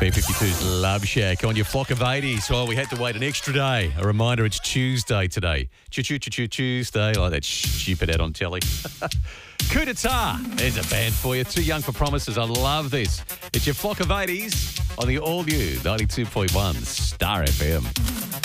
B52's Love Shack on your flock of 80s. Well, we had to wait an extra day. A reminder, it's Tuesday today. Tuesday, like that stupid ad on telly. Coup d'etat. There's a band for you. Too Young for Promises. I love this. It's your flock of 80s on the all-new 92.1 Star FM.